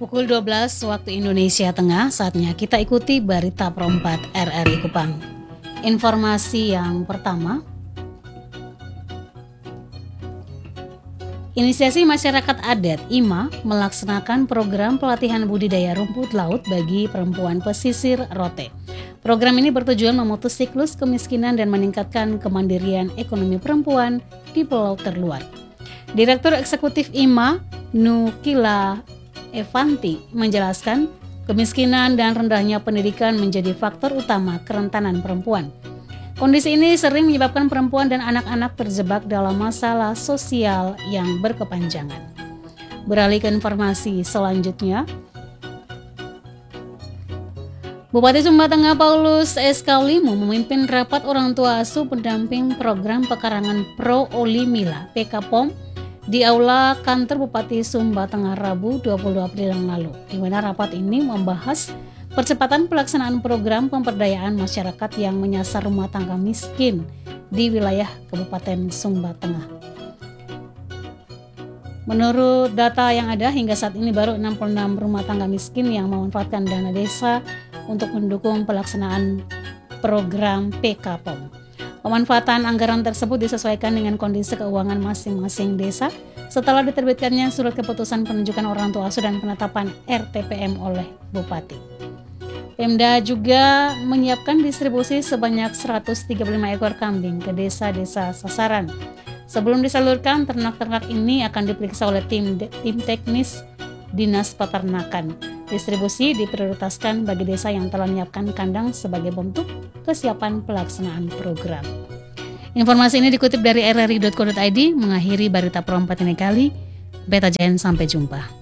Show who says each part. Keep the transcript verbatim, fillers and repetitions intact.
Speaker 1: Pukul dua belas waktu Indonesia Tengah, saatnya kita ikuti Berita Pro empat R R I Kupang. Informasi yang pertama, Inisiasi Masyarakat Adat I M A melaksanakan program pelatihan budidaya rumput laut bagi perempuan pesisir Rote. Program ini bertujuan memutus siklus kemiskinan dan meningkatkan kemandirian ekonomi perempuan di pulau terluar. Direktur Eksekutif I M A, Nukila Evanti, menjelaskan kemiskinan dan rendahnya pendidikan menjadi faktor utama kerentanan perempuan. Kondisi ini sering menyebabkan perempuan dan anak-anak terjebak dalam masalah sosial yang berkepanjangan. Beralih ke informasi selanjutnya, Bupati Sumba Tengah Paulus S. Kaulimu memimpin rapat orang tua asuh pendamping program pekarangan Pro Olimila P K P O M di Aula Kantor Bupati Sumba Tengah Rabu dua puluh dua April yang lalu, di mana rapat ini membahas percepatan pelaksanaan program pemberdayaan masyarakat yang menyasar rumah tangga miskin di wilayah Kabupaten Sumba Tengah. Menurut data yang ada, hingga saat ini baru enam puluh enam rumah tangga miskin yang memanfaatkan dana desa untuk mendukung pelaksanaan program P K P O M. Pemanfaatan anggaran tersebut disesuaikan dengan kondisi keuangan masing-masing desa setelah diterbitkannya surat keputusan penunjukan orang tua asuh dan penetapan R T P M oleh Bupati. Pemda juga menyiapkan distribusi sebanyak seratus tiga puluh lima ekor kambing ke desa-desa sasaran. Sebelum disalurkan, ternak-ternak ini akan diperiksa oleh tim tim teknis Dinas Peternakan. Distribusi diprioritaskan bagi desa yang telah menyiapkan kandang sebagai bentuk kesiapan pelaksanaan program. Informasi ini dikutip dari r r i dot co dot i d, mengakhiri Berita Pro empat ini kali. Beta Jen, sampai jumpa.